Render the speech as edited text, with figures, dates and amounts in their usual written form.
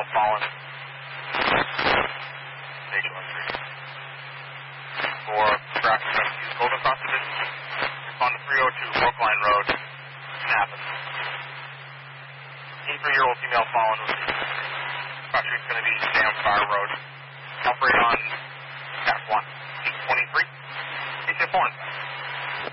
female fallen. Stage 1-3. For Braxton Rescue, Golden Cross Division. Respond to 302 Brookline Road, Annapolis. 83-year-old female fallen. Cross street's going to be Dam Fire Road. Operate on